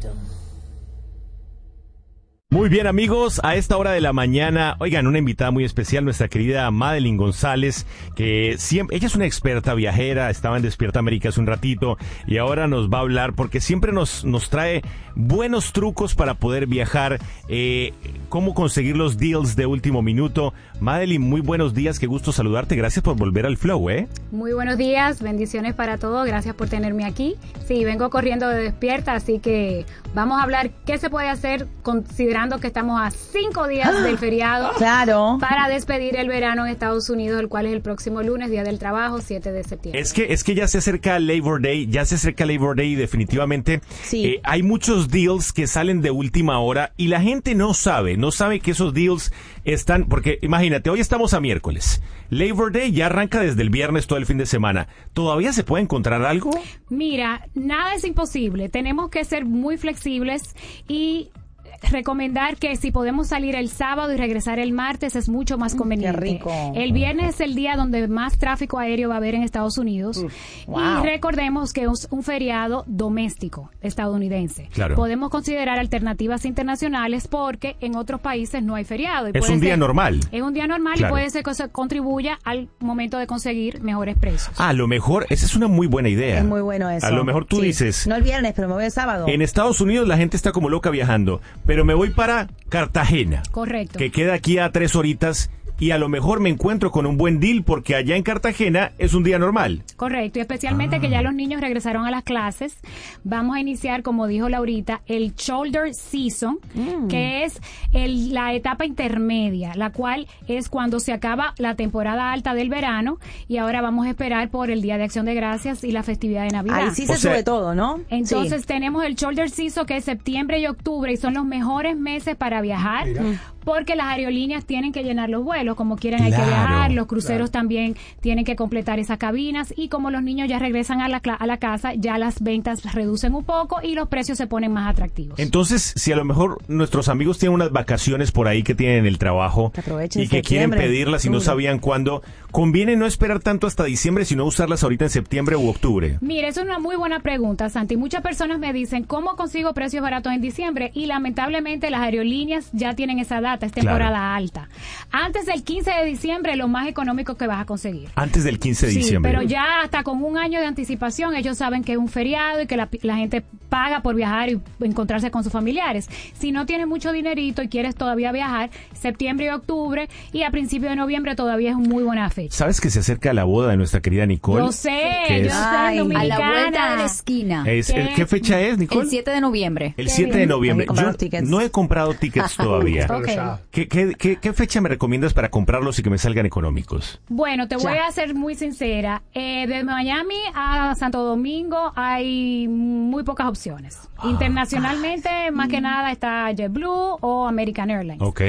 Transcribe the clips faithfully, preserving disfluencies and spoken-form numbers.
Muy bien, amigos, a esta hora de la mañana, oigan, una invitada muy especial, nuestra querida Madeline González, que siempre, ella es una experta viajera, estaba en Despierta América hace un ratito y ahora nos va a hablar porque siempre nos, nos trae buenos trucos para poder viajar, eh, cómo conseguir los deals de último minuto. Madeline, muy buenos días, qué gusto saludarte, gracias por volver al Flow, ¿eh? Muy buenos días, bendiciones para todos, gracias por tenerme aquí. Sí, vengo corriendo de Despierta, así que vamos a hablar qué se puede hacer considerando que estamos a cinco días ¡Ah! del feriado. Claro. Para despedir el verano en Estados Unidos, el cual es el próximo lunes, Día del Trabajo, siete de septiembre. Es que, es que ya se acerca Labor Day, ya se acerca Labor Day y definitivamente sí. eh, hay muchos deals que salen de última hora y la gente no sabe, no sabe que esos deals están, porque imagínate, hoy estamos a miércoles. Labor Day ya arranca desde el viernes todo el fin de semana. ¿Todavía se puede encontrar algo? Mira, nada es imposible. Tenemos que ser muy flexibles y recomendar que si podemos salir el sábado y regresar el martes es mucho más conveniente. Qué rico. El viernes es el día donde más tráfico aéreo va a haber en Estados Unidos. Mm. Wow. Y recordemos que es un feriado doméstico estadounidense. Claro. Podemos considerar alternativas internacionales porque en otros países no hay feriado. Y es un día ser, normal. Es un día normal claro. Y puede ser que se contribuya al momento de conseguir mejores precios. A lo mejor, esa es una muy buena idea. Es muy bueno eso. A lo mejor tú sí. dices... No el viernes, pero me voy el sábado. En Estados Unidos la gente está como loca viajando, pero me voy para Cartagena. Correcto. Que queda aquí a tres horitas y a lo mejor me encuentro con un buen deal porque allá en Cartagena es un día normal. Correcto, y especialmente ah. que ya los niños regresaron a las clases. Vamos a iniciar, como dijo Laurita, el shoulder season, mm. que es el, la etapa intermedia, la cual es cuando se acaba la temporada alta del verano y ahora vamos a esperar por el Día de Acción de Gracias y la festividad de Navidad. Ahí sí se o sea, sube todo, ¿no? Entonces sí. tenemos el shoulder season que es septiembre y octubre y son los mejores meses para viajar. Mira. Porque las aerolíneas tienen que llenar los vuelos, como quieren hay claro, que viajar, los cruceros claro. también tienen que completar esas cabinas y como los niños ya regresan a la, a la casa, ya las ventas reducen un poco y los precios se ponen más atractivos. Entonces, si a lo mejor nuestros amigos tienen unas vacaciones por ahí que tienen en el trabajo que y que quieren pedirlas y no sabían cuándo, conviene no esperar tanto hasta diciembre, sino usarlas ahorita en septiembre u octubre. Mire, eso es una muy buena pregunta, Santi. Muchas personas me dicen, ¿cómo consigo precios baratos en diciembre? Y lamentablemente las aerolíneas ya tienen esa data. Es temporada claro. alta. Antes del quince de diciembre, lo más económico que vas a conseguir. Antes del quince de sí, diciembre. Pero ya hasta con un año de anticipación, ellos saben que es un feriado y que la, la gente paga por viajar y encontrarse con sus familiares. Si no tienes mucho dinerito y quieres todavía viajar, septiembre y octubre y a principios de noviembre todavía es una muy buena fecha. ¿Sabes que se acerca la boda de nuestra querida Nicole? Yo sé, yo es, ay, sé, a la vuelta de la esquina. Es, ¿Qué? ¿Qué fecha es, Nicole? El siete de noviembre. El siete de noviembre. Yo tickets. no he comprado tickets todavía. Okay. ¿Qué, qué, qué, ¿Qué fecha me recomiendas para comprarlos y que me salgan económicos? Bueno, te voy ya. a ser muy sincera. Eh, de Miami a Santo Domingo hay muy pocas opciones. Ah. Internacionalmente, ah. más mm. que nada está JetBlue o American Airlines. Ok.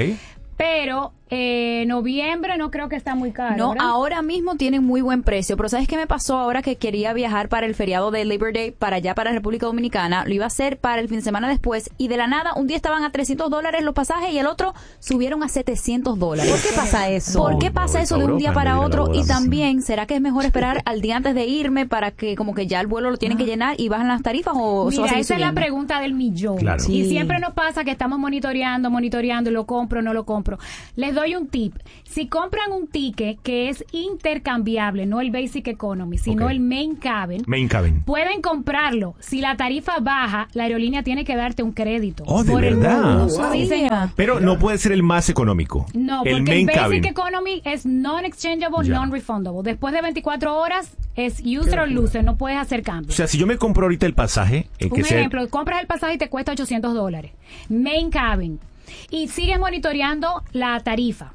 Pero eh, noviembre no creo que está muy caro. No, ¿verdad? Ahora mismo tienen muy buen precio. Pero ¿sabes qué me pasó ahora que quería viajar para el feriado de Labor Day para allá, para República Dominicana? Lo iba a hacer para el fin de semana después y de la nada un día estaban a trescientos dólares los pasajes y el otro subieron a setecientos dólares. ¿Por qué pasa eso? ¿Por qué no, pasa no, eso de un día Europa, para no otro? Y boda, también, sí. ¿será que es mejor esperar al día antes de irme para que como que ya el vuelo lo tienen ah. que llenar y bajan las tarifas o Mira, eso va a esa subiendo? es la pregunta del millón. Claro. Y Sí. siempre nos pasa que estamos monitoreando, monitoreando, lo compro, no lo compro. Les doy un tip. Si compran un ticket que es intercambiable, no el Basic Economy, sino okay. el Main Cabin, Main Cabin, pueden comprarlo. Si la tarifa baja, la aerolínea tiene que darte un crédito. Oh, ¿de por verdad? El wow. Sí, señor. Pero no puede ser el más económico. No, el porque Main el Basic Cabin. Economy es non-exchangeable, Ya. non-refundable. Después de veinticuatro horas es user or loser, no puedes hacer O cambios. sea, si yo me compro ahorita el pasaje... Eh, que Un sea... ejemplo, compras el pasaje y te cuesta ochocientos dólares. Main Cabin. Y sigues monitoreando la tarifa.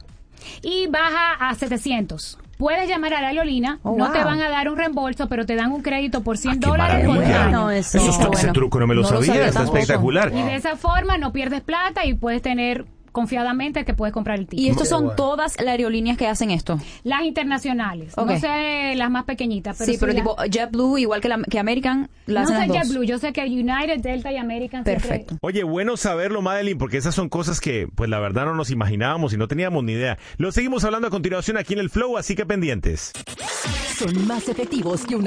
Y baja a setecientos. Puedes llamar a la aerolínea, oh, no wow. te van a dar un reembolso, pero te dan un crédito por cien Ah, qué dólares por maravilla. año. No, eso, Eso está, bueno. ese truco no me lo No lo sabía, sabía está tampoco. espectacular. Y de esa forma no pierdes plata y puedes tener confiadamente que puedes comprar el ticket. Y estos son todas las aerolíneas que hacen esto. Las internacionales, Okay. no sé las más pequeñitas, pero Sí, pero la- tipo JetBlue, igual que, la, que American, la no hacen sé las dos. JetBlue, yo sé que United, Delta y American siempre- Perfecto. Oye, bueno saberlo, Madeline, porque esas son cosas que, pues la verdad no nos imaginábamos y no teníamos ni idea. Lo seguimos hablando a continuación aquí en el Flow, así que pendientes. Son más efectivos que una